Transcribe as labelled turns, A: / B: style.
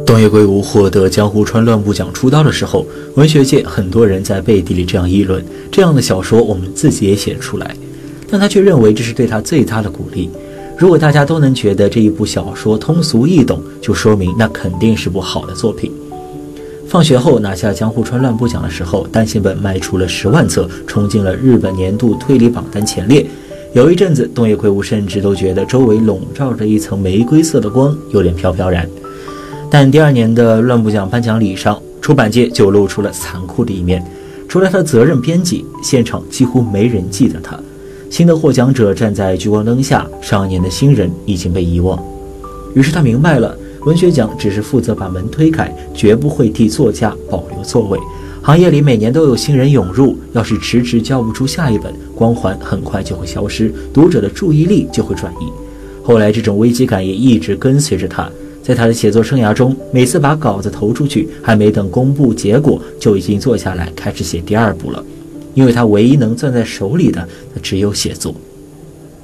A: 东野圭吾获得江户川乱步奖出道的时候，文学界很多人在背地里这样议论：这样的小说我们自己也写出来。但他却认为这是对他最大的鼓励。如果大家都能觉得这一部小说通俗易懂，就说明那肯定是部好的作品。放学后拿下江户川乱步奖的时候，单行本卖出了10万册，冲进了日本年度推理榜单前列。有一阵子，东野圭吾甚至都觉得周围笼罩着一层玫瑰色的光，有点飘飘然。但第2年的乱步奖颁奖礼上，出版界就露出了残酷的一面。除了他的责任编辑，现场几乎没人记得他。新的获奖者站在聚光灯下，上一年的新人已经被遗忘。于是他明白了，文学奖只是负责把门推开，绝不会替作家保留座位。行业里每年都有新人涌入，要是迟迟交不出下一本，光环很快就会消失，读者的注意力就会转移。后来这种危机感也一直跟随着他。在他的写作生涯中，每次把稿子投出去，还没等公布结果，就已经坐下来开始写第2部了。因为他唯一能攥在手里的，只有写作。